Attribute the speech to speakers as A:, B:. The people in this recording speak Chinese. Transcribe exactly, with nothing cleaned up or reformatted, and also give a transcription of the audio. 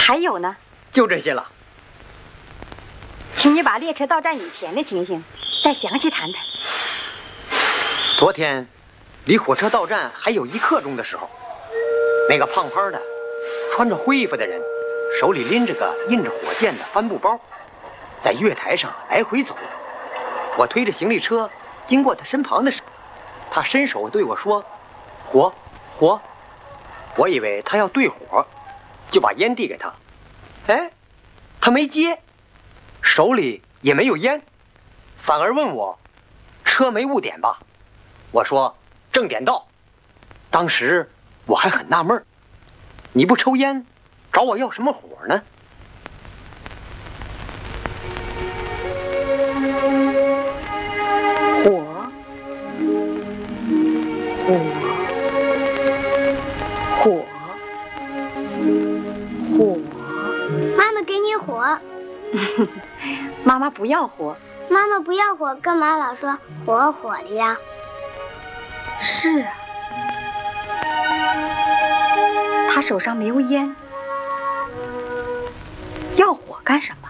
A: 还有呢？
B: 就这些了。
A: 请你把列车到站以前的情形再详细谈谈。
B: 昨天，离火车到站还有一刻钟的时候，那个胖胖的、穿着灰衣服的人，手里拎着个印着火箭的帆布包，在月台上来回走。我推着行李车经过他身旁的时候，他伸手对我说：“火，火。”我以为他要对火，就把烟递给他。哎，他没接，手里也没有烟，反而问我：“车没误点吧？”我说：“正点到。”当时我还很纳闷，你不抽烟，找我要什么火呢？
A: 火，火，火，火。
C: 妈妈给你火。
A: 妈妈不要火。
C: 妈妈不要火，干嘛老说火火的呀？
A: 是啊，他手上没有烟，要火干什么？